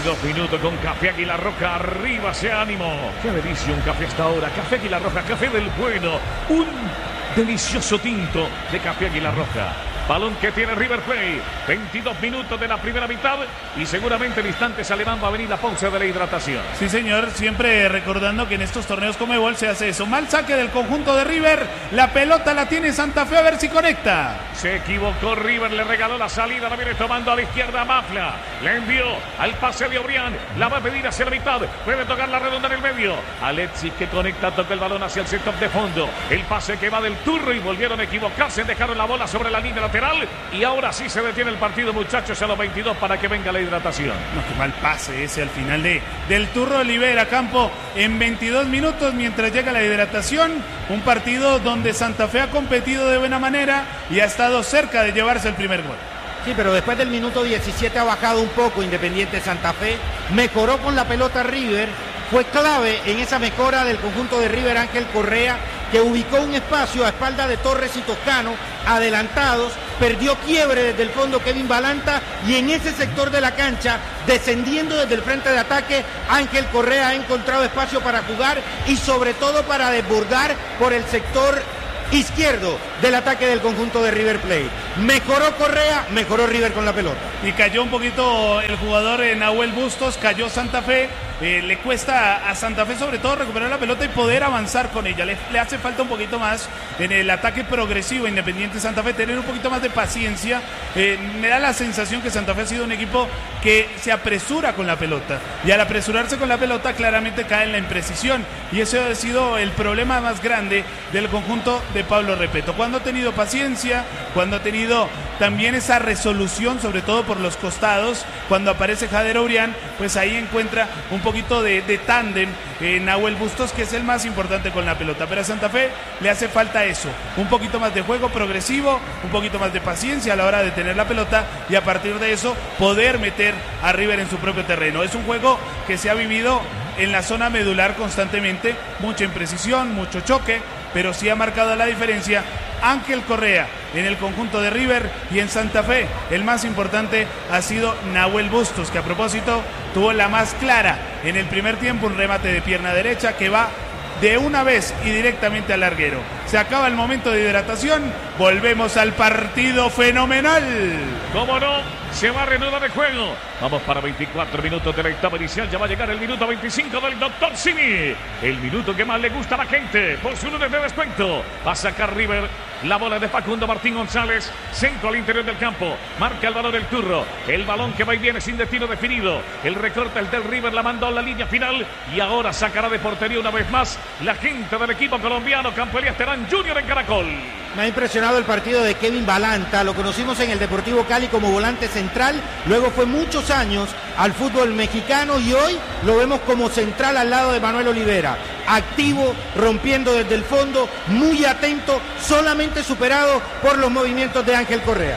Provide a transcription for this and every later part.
22 minutos con Café Águila Roja. Arriba ese ánimo. Qué delicia un café hasta ahora. Café Águila Roja, café del bueno. Un delicioso tinto de Café Águila Roja. Balón que tiene River Plate. 22 minutos de la primera mitad. Y seguramente en instantes alemán va a venir la pausa de la hidratación. Sí, señor. Siempre recordando que en estos torneos Conmebol se hace eso. Mal saque del conjunto de River. La pelota la tiene Santa Fe. A ver si conecta. Se equivocó River. Le regaló la salida. La viene tomando a la izquierda Mafla. Le envió al pase de Obrián. La va a pedir hacia la mitad. Puede tocar la redonda en el medio. Alexis que conecta. Toca el balón hacia el sector de fondo. El pase que va del Turro. Y volvieron a equivocarse. Dejaron la bola sobre la línea lateral. Y ahora sí se detiene el partido, muchachos, a los 22 para que venga la hidratación. No, qué mal pase ese al final del Turro Olivera. Campo en 22 minutos mientras llega la hidratación. Un partido donde Santa Fe ha competido de buena manera y ha estado cerca de llevarse el primer gol. Sí, pero después del minuto 17 ha bajado un poco Independiente Santa Fe. Mejoró con la pelota River. Fue clave en esa mejora del conjunto de River Ángel Correa, que ubicó un espacio a espalda de Torres y Toscano, adelantados, perdió quiebre desde el fondo Kevin Balanta, y en ese sector de la cancha, descendiendo desde el frente de ataque, Ángel Correa ha encontrado espacio para jugar y sobre todo para desbordar por el sector izquierdo del ataque del conjunto de River Plate. Mejoró Correa, mejoró River con la pelota. Y cayó un poquito el jugador Nahuel Bustos, cayó Santa Fe. Le cuesta a Santa Fe sobre todo recuperar la pelota y poder avanzar con ella. Le hace falta un poquito más en el ataque progresivo Independiente Santa Fe, tener un poquito más de paciencia. Me da la sensación que Santa Fe ha sido un equipo que se apresura con la pelota, y al apresurarse con la pelota claramente cae en la imprecisión, y ese ha sido el problema más grande del conjunto de Pablo Repeto. Cuando ha tenido paciencia, cuando ha tenido también esa resolución, sobre todo por los costados, cuando aparece Jader Obrián, pues ahí encuentra un poquito de tándem Nahuel Bustos, que es el más importante con la pelota. Pero a Santa Fe le hace falta eso, un poquito más de juego progresivo, un poquito más de paciencia a la hora de tener la pelota, y a partir de eso poder meter a River en su propio terreno. Es un juego que se ha vivido en la zona medular constantemente, mucha imprecisión, mucho choque, pero sí ha marcado la diferencia Ángel Correa en el conjunto de River, y en Santa Fe el más importante ha sido Nahuel Bustos, que a propósito tuvo la más clara en el primer tiempo, un remate de pierna derecha que va de una vez y directamente al larguero. Se acaba el momento de hidratación, volvemos al partido fenomenal. ¿Cómo no? Se va a reanudar el juego. Vamos para 24 minutos de la etapa inicial. Ya va a llegar el minuto 25 del Dr. Simi. El minuto que más le gusta a la gente. Por su lunes de descuento. Va a sacar River. La bola de Facundo Martín González. Centro al interior del campo. Marca el balón el Turro. El balón que va y viene sin destino definido. El recorte el del River. La mandó a la línea final. Y ahora sacará de portería una vez más la gente del equipo colombiano. Campo Elías Terán Junior en Caracol. Me ha impresionado el partido de Kevin Balanta. Lo conocimos en el Deportivo Cali como volante central. Luego fue muchos años al fútbol mexicano y hoy lo vemos como central al lado de Manuel Olivera. Activo, rompiendo desde el fondo, muy atento, solamente superado por los movimientos de Ángel Correa.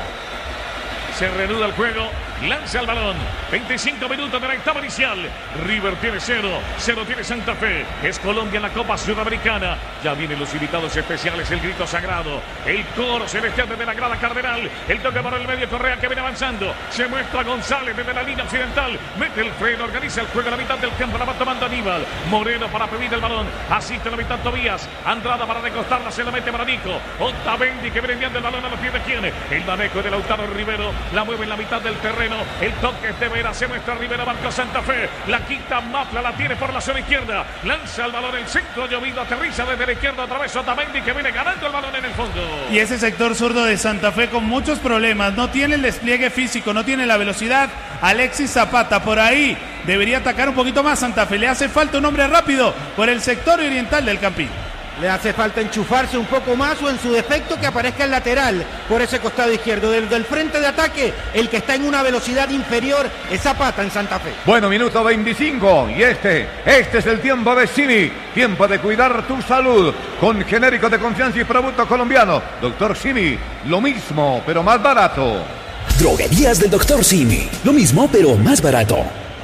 Se reanuda el juego. Lanza el balón. 25 minutos de la etapa inicial. River tiene 0 tiene Santa Fe. Es Colombia en la Copa Sudamericana. Ya vienen los invitados especiales. El grito sagrado. El coro celestial desde la grada cardenal. El toque para el medio. Correa que viene avanzando. Se muestra González desde la línea occidental. Mete el freno. Organiza el juego a la mitad del campo. La va tomando Aníbal. Moreno para pedir el balón. Asiste a la mitad Tobías. Andrada para recostarla. Se la mete para Nico. Otamendi que viene enviando el balón a los pies de quién. El manejo de Lautaro Rivero. La mueve en la mitad del terreno. El toque es de Vera, se muestra Rivera, marca Santa Fe, la quita Mafla, la tiene por la zona izquierda, lanza el balón el centro, Llovido aterriza desde la izquierda otra vez Otamendi que viene ganando el balón en el fondo. Y ese sector zurdo de Santa Fe con muchos problemas, no tiene el despliegue físico, no tiene la velocidad. Alexis Zapata por ahí debería atacar un poquito más. Santa Fe le hace falta un hombre rápido por el sector oriental del Campín. Le hace falta enchufarse un poco más o en su defecto que aparezca el lateral por ese costado izquierdo. Desde el frente de ataque, el que está en una velocidad inferior es Zapata en Santa Fe. Bueno, minuto 25 y este es el tiempo de Simi. Tiempo de cuidar tu salud con genérico de confianza y producto colombiano. Dr. Simi, lo mismo pero más barato. Droguerías del Dr. Simi. Lo mismo pero más barato.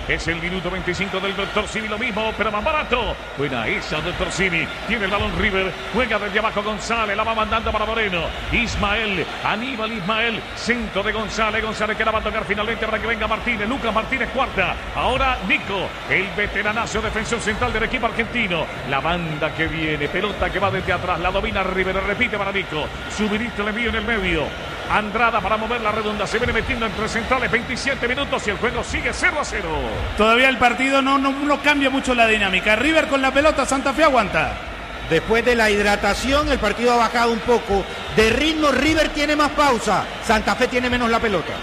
Es el minuto 25 del Dr. Simi, lo mismo, pero más barato. Buena esa, Dr. Simi. Tiene el balón River. Juega desde abajo González. La va mandando para Moreno. Ismael. Aníbal Ismael. Centro de González. González que la va a tocar finalmente para que venga Martínez. Lucas Martínez cuarta. Ahora Nico. El veteranazo defensor central del equipo argentino. La banda que viene. Pelota que va desde atrás. La domina River. Repite para Nico. Subiriste el envío en el medio. Andrada para mover la redonda. Se viene metiendo entre centrales. 27 minutos y el juego sigue 0-0. Todavía el partido no cambia mucho la dinámica. River con la pelota, Santa Fe aguanta. Después de la hidratación, el partido ha bajado un poco de ritmo. River tiene más pausa. Santa Fe tiene menos la pelota.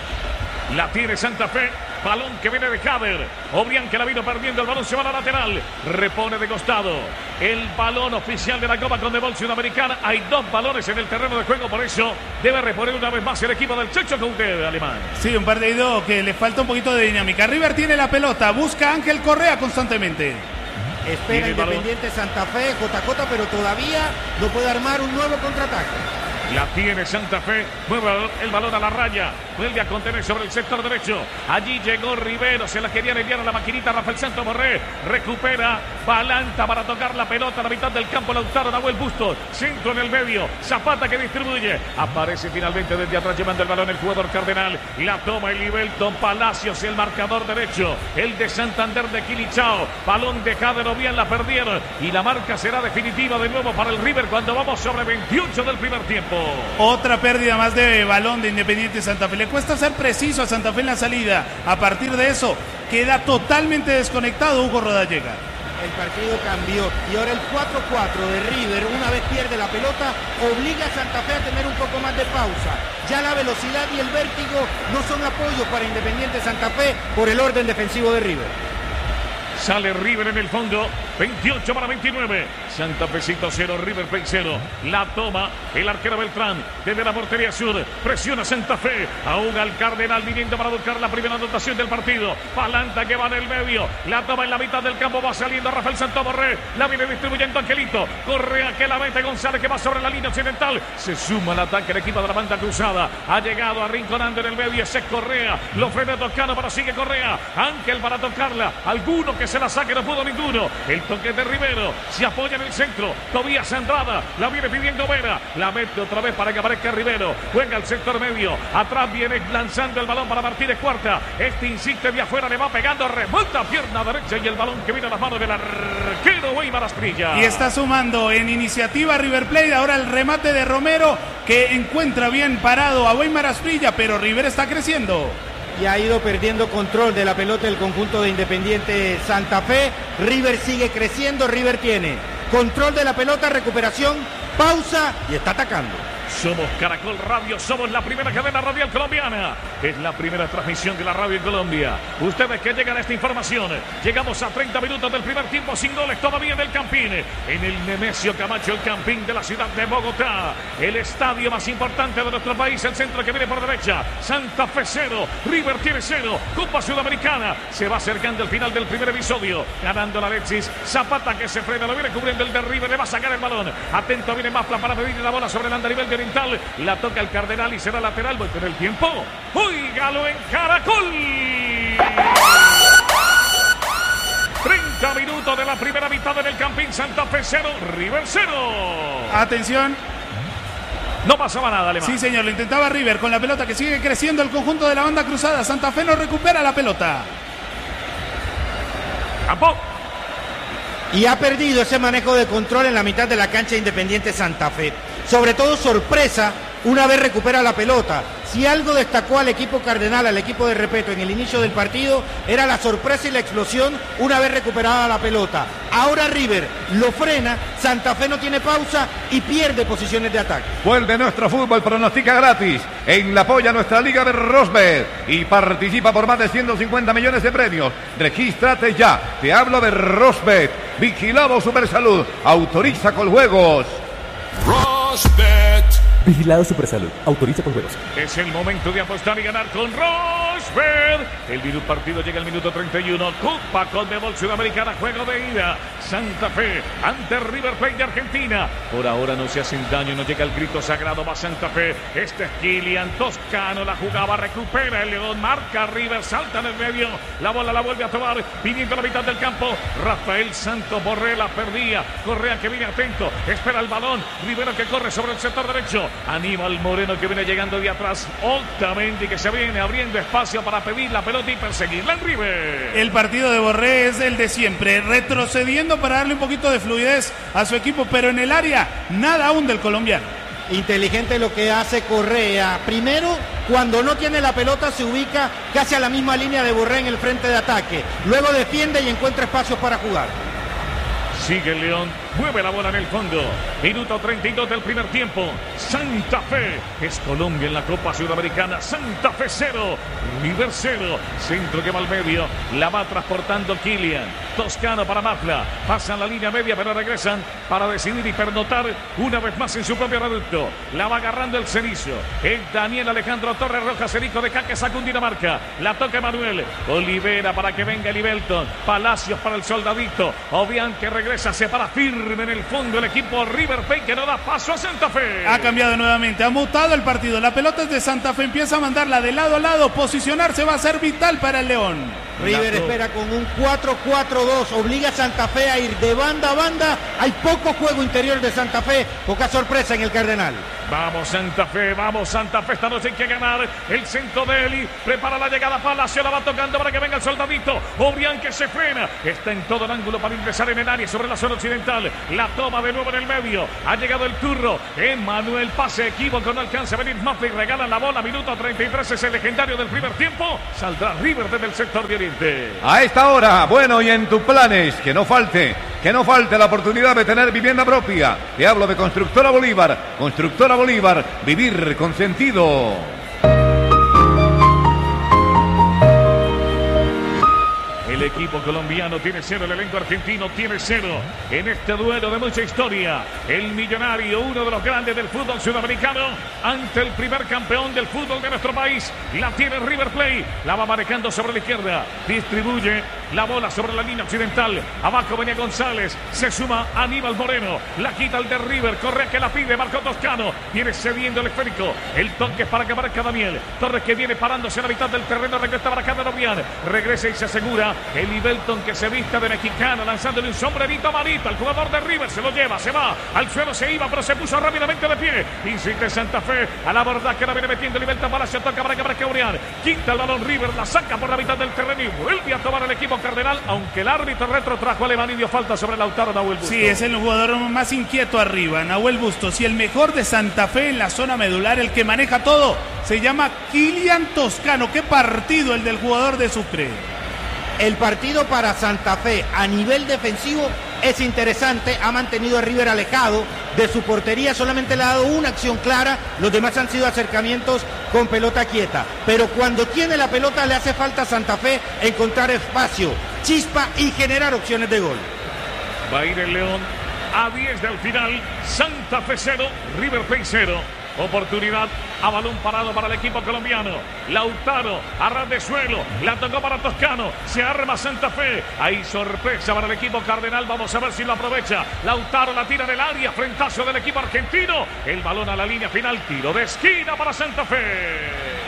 La tiene Santa Fe. Balón que viene de Jader. Obrián que la vino perdiendo. El balón se va a la lateral. Repone de costado. El balón oficial de la Copa Conmebol Sudamericana. Hay 2 balones en el terreno de juego. Por eso debe reponer una vez más el equipo del Checho Coudet, alemán. Sí, un partido que le falta un poquito de dinámica. River tiene la pelota. Busca a Ángel Correa constantemente. Espera Independiente Santa Fe, JJ, pero todavía no puede armar un nuevo contraataque. La tiene Santa Fe, mueve el balón a la raya, vuelve a contener sobre el sector derecho. Allí llegó Rivero, se la querían enviar a la maquinita Rafael Santos Borré. Recupera, Balanta para tocar la pelota a la mitad del campo. Lautaro Nahuel Bustos, centro en el medio. Zapata que distribuye. Aparece finalmente desde atrás llevando el balón el jugador Cardenal. La toma el Ibelton Palacios, el marcador derecho. El de Santander de Quilichao. Balón de Jader, bien la perdieron. Y la marca será definitiva de nuevo para el River cuando vamos sobre 28 del primer tiempo. Otra pérdida más de balón de Independiente Santa Fe. Le cuesta ser preciso a Santa Fe en la salida. A partir de eso, queda totalmente desconectado Hugo Rodallega. El partido cambió y ahora el 4-4 de River, una vez pierde la pelota, obliga a Santa Fe a tener un poco más de pausa. Ya la velocidad y el vértigo no son apoyos para Independiente Santa Fe por el orden defensivo de River. Sale River en el fondo, 28 para 29. Santa Fecito 0, River Plate 0. La toma el arquero Beltrán desde la portería sur. Presiona Santa Fe. Ahoga al Cardenal viniendo para buscar la primera anotación del partido. Palanta que va en el medio. La toma en la mitad del campo. Va saliendo Rafael Santos Borré. La viene distribuyendo Angelito. Correa que la mete González que va sobre la línea occidental. Se suma al ataque el equipo de la banda cruzada. Ha llegado arrinconando en el medio. Ese es Correa. Lo frena Toscano, pero sigue Correa. Ángel para tocarla. Alguno que se la saque, no pudo ninguno. El toque de Rivero. Se apoya en el centro. Tobías Andrada. La viene pidiendo Vera. La mete otra vez para que aparezca Rivero. Juega al sector medio. Atrás viene lanzando el balón para Martínez Cuarta. Este insiste de afuera. Le va pegando. Remonta pierna derecha. Y el balón que viene a las manos del arquero Weimar Asprilla. Y está sumando en iniciativa River Plate. Ahora el remate de Romero que encuentra bien parado a Weimar Asprilla. Pero River está creciendo. Y ha ido perdiendo control de la pelota del conjunto de Independiente Santa Fe. River sigue creciendo, River tiene control de la pelota, recuperación, pausa y está atacando. Somos Caracol Radio, somos la primera cadena radial colombiana. Es la primera transmisión de la radio en Colombia. Ustedes que llegan a esta información. Llegamos a 30 minutos del primer tiempo sin goles todavía en el Campín. En el Nemesio Camacho, el Campín de la ciudad de Bogotá. El estadio más importante de nuestro país, el centro que viene por derecha. Santa Fe 0, River tiene 0. Copa Sudamericana. Se va acercando el final del primer episodio. Ganando la Alexis. Zapata que se frena, lo viene cubriendo el de River. Le va a sacar el balón. Atento, viene Mafla para pedir la bola sobre el andarivel de Oriental. La toca el Cardenal y será lateral. Vuelve en el tiempo. ¡Óigalo en Caracol! 30 minutos de la primera mitad en el Campín. Santa Fe 0, River 0. Atención. No pasaba nada, alemán. Sí, señor, lo intentaba River con la pelota que sigue creciendo el conjunto de la banda cruzada. Santa Fe no recupera la pelota. Campo. Y ha perdido ese manejo de control en la mitad de la cancha Independiente Santa Fe. Sobre todo sorpresa una vez recupera la pelota. Si algo destacó al equipo Cardenal, al equipo de Repeto en el inicio del partido, era la sorpresa y la explosión una vez recuperada la pelota. Ahora River lo frena, Santa Fe no tiene pausa y pierde posiciones de ataque. Vuelve nuestro fútbol, pronostica gratis en la apoya nuestra liga de Rosbet y participa por más de 150 millones de premios. Regístrate ya, te hablo de Rosbet, vigilado Supersalud, autoriza con juegos. Rosbet. Vigilado Supersalud. Autoriza con juegos. Es el momento de apostar y ganar con Rosbet. Rosberg. El partido llega al minuto 31. Copa Conmebol Sudamericana, juego de ida. Santa Fe ante River Plate de Argentina. Por ahora no se hacen daño, no llega el grito sagrado. Va Santa Fe. Este es Kilian Toscano. La jugaba, recupera el León. Marca River, salta en el medio. La bola la vuelve a tomar. Viniendo a la mitad del campo. Rafael Santos Borré la perdía. Correa que viene atento. Espera el balón. Rivero que corre sobre el sector derecho. Aníbal Moreno que viene llegando de atrás. Otamendi que se viene abriendo espacio para pedir la pelota y perseguirla en River. El partido de Borré es el de siempre, retrocediendo para darle un poquito de fluidez a su equipo, pero en el área nada aún del colombiano. Inteligente lo que hace Correa. Primero, cuando no tiene la pelota, se ubica casi a la misma línea de Borré en el frente de ataque. Luego defiende y encuentra espacios para jugar. Sigue el León, mueve la bola en el fondo. Minuto 32 del primer tiempo. Santa Fe es Colombia en la Copa Sudamericana. Santa Fe 0, River 0. Centro que va al medio, la va transportando Kilian Toscano para Mafla. Pasan la línea media, pero regresan para decidir y pernotar una vez más en su propio reducto. La va agarrando el Cenizo. Es Daniel Alejandro Torres Rojas, el hijo de Caque, saca un Dinamarca. La toca Manuel Olivera para que venga Libelton. Palacios para el Soldadito. Obian que regresa, se para firme en el fondo el equipo River Plate que no da paso a Santa Fe. Ha cambiado nuevamente, ha mutado el partido. La pelota es de Santa Fe, empieza a mandarla de lado a lado. Posicionarse va a ser vital para el León. River espera con un 4-4-2, obliga a Santa Fe a ir de banda a banda. Hay poco juego interior de Santa Fe, poca sorpresa en el Cardenal. Vamos Santa Fe, esta noche hay que ganar. El centro de Eli, prepara la llegada Palacio, la va tocando para que venga el Soldadito. Obian que se frena, está en todo el ángulo para ingresar en el área sobre la zona occidental. La toma de nuevo en el medio, ha llegado el turno. Emmanuel, pase equívoco, no alcanza a venir Mafla y regalan la bola. Minuto 33 es el legendario del primer tiempo. Saldrá River desde el sector de Oriente. A esta hora, bueno, y en tus planes, que no falte la oportunidad de tener vivienda propia. Te hablo de Constructora Bolívar. Constructora Bolívar, vivir con sentido. El equipo colombiano tiene 0, el elenco argentino tiene 0. En este duelo de mucha historia, el Millonario, uno de los grandes del fútbol sudamericano, ante el primer campeón del fútbol de nuestro país, la tiene River Plate, la va manejando sobre la izquierda, distribuye la bola sobre la línea occidental, abajo venía González, se suma Aníbal Moreno, la quita el de River, Correa que la pide, Marco Toscano, viene cediendo el esférico, el toque es para que marca Daniel, Torres que viene parándose a la mitad del terreno, regresa para Cándaro Obian, regresa y se asegura. El Libelton que se vista de mexicano, lanzándole un sombrerito amarito al jugador de River, se lo lleva, se va, al suelo se iba, pero se puso rápidamente de pie. Insiste Santa Fe, a la verdad que la viene metiendo Libelton, Palacio toca para que marque Obian, quita el balón River, la saca por la mitad del terreno y vuelve a tomar el equipo cardenal, aunque el árbitro retrotrajo a Alemán y dio falta sobre Lautaro Nahuel Bustos. Sí, es el jugador más inquieto arriba, Nahuel Bustos, y el mejor de Santa Fe en la zona medular, el que maneja todo, se llama Kilian Toscano. Qué partido el del jugador de Sucre. El partido para Santa Fe a nivel defensivo es interesante, ha mantenido a River alejado de su portería, solamente le ha dado una acción clara, los demás han sido acercamientos con pelota quieta, pero cuando tiene la pelota le hace falta a Santa Fe encontrar espacio, chispa y generar opciones de gol. Va a ir el León a 10 del final, Santa Fe 0, River Plate 0. Oportunidad a balón parado para el equipo colombiano. Lautaro a ras de suelo, la tocó para Toscano, se arma Santa Fe. Hay sorpresa para el equipo cardenal, vamos a ver si lo aprovecha. Lautaro la tira del área, frentazo del equipo argentino. El balón a la línea final, tiro de esquina para Santa Fe.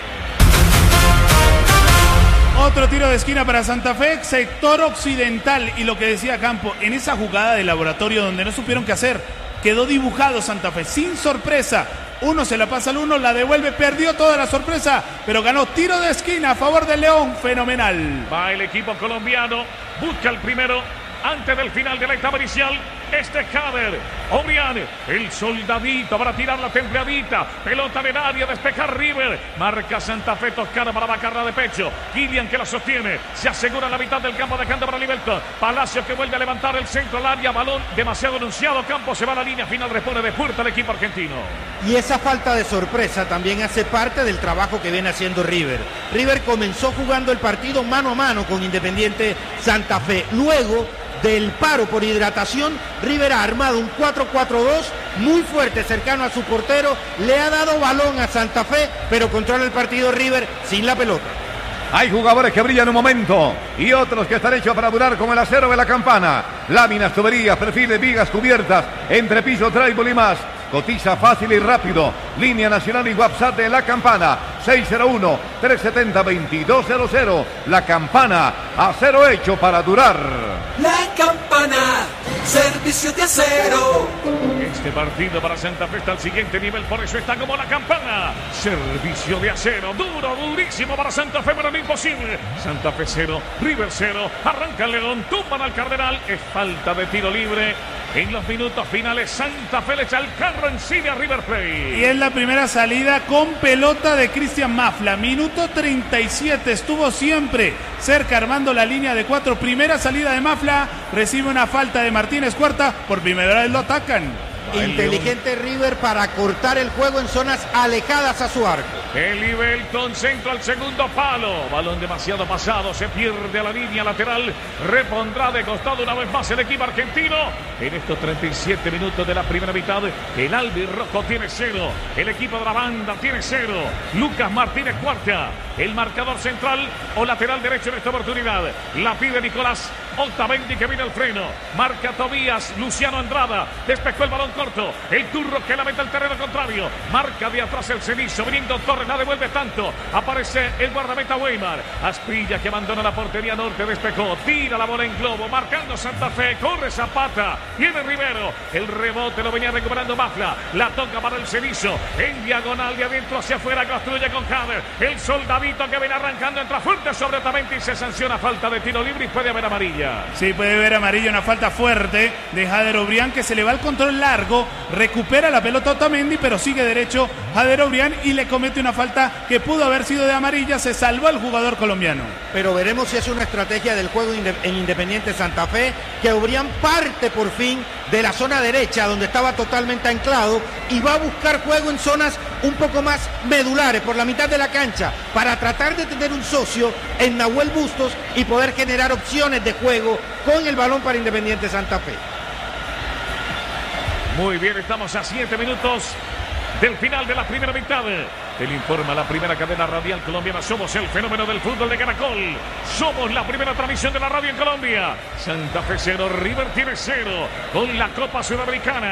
Otro tiro de esquina para Santa Fe, sector occidental. Y lo que decía Campo, en esa jugada de laboratorio donde no supieron qué hacer, quedó dibujado Santa Fe, sin sorpresa. Uno se la pasa al uno, la devuelve, perdió toda la sorpresa, pero ganó tiro de esquina a favor del León, fenomenal. Va el equipo colombiano, busca el primero antes del final de la etapa inicial. Este es Jader, Obian, el Soldadito para tirar la templadita, pelota en el área, despejar River, marca Santa Fe, Toscano para bajarla de pecho, Kilian que la sostiene, se asegura en la mitad del campo dejando para Libelton, Palacio que vuelve a levantar el centro al área, balón demasiado anunciado, Campo se va a la línea final, responde de fuerte al equipo argentino. Y esa falta de sorpresa también hace parte del trabajo que viene haciendo River. River comenzó jugando el partido mano a mano con Independiente Santa Fe, luego del paro por hidratación, River ha armado un 4-4-2 muy fuerte, cercano a su portero, le ha dado balón a Santa Fe, pero controla el partido River sin la pelota. Hay jugadores que brillan un momento y otros que están hechos para durar como el acero de la campana. Láminas, tuberías, perfiles, vigas, cubiertas, entrepiso, tribal y más. Cotiza fácil y rápido. Línea nacional y WhatsApp de La Campana. 601-370-2200. La Campana, acero hecho para durar. La Campana, servicio de acero. Este partido para Santa Fe está al siguiente nivel, por eso está como La Campana. Servicio de acero, duro, durísimo para Santa Fe, pero no imposible. Santa Fe 0, River 0. Arranca el León, tumban al Cardenal. Es falta de tiro libre. En los minutos finales, Santa Fe le echa el carro encima a River Plate. Y es la primera salida con pelota de Cristian Mafla. Minuto 37, estuvo siempre cerca armando la línea de 4. Primera salida de Mafla, recibe una falta de Martínez Cuarta. Por primera vez lo atacan. Inteligente River para cortar el juego en zonas alejadas a su arco. El Ibelton centro al segundo palo. Balón demasiado pasado. Se pierde a la línea lateral. Repondrá de costado una vez más el equipo argentino. En estos 37 minutos de la primera mitad, el albirrojo tiene 0. El equipo de la banda tiene 0. Lucas Martínez Cuarta. El marcador central o lateral derecho en esta oportunidad. La pide Nicolás Otamendi, que viene al freno. Marca Tobías. Luciano Andrada. Despejó el balón corto. El Turro que la mete al terreno contrario. Marca de atrás el Cenizo. Viniendo Torres. La devuelve tanto. Aparece el guardameta Weimar. Asprilla, que abandona la portería norte. Despejó. Tira la bola en globo. Marcando Santa Fe. Corre Zapata. Viene Rivero. El rebote lo venía recuperando Mafla. La toca para el Cenizo. En diagonal de adentro hacia afuera. Construye con Jader. El soldadito que viene arrancando. Entra fuerte sobre Otamendi. Y se sanciona falta de tiro libre. Y puede haber amarilla. Sí, puede haber amarilla. Una falta fuerte de Jader Obrián, que se le va el control largo. Recupera la pelota Otamendi, pero sigue derecho Jader Obrián y le comete una falta que pudo haber sido de amarilla. Se salvó el jugador colombiano. Pero veremos si es una estrategia del juego en Independiente Santa Fe, que Obrián parte por fin de la zona derecha, donde estaba totalmente anclado, y va a buscar juego en zonas un poco más medulares, por la mitad de la cancha, para tratar de tener un socio en Nahuel Bustos y poder generar opciones de juego con el balón para Independiente Santa Fe. Muy bien, estamos a 7 minutos del final de la primera mitad. Él informa la primera cadena radial colombiana. Somos el fenómeno del fútbol de Caracol. Somos la primera transmisión de la radio en Colombia. Santa Fe 0, River tiene 0 con la Copa Sudamericana.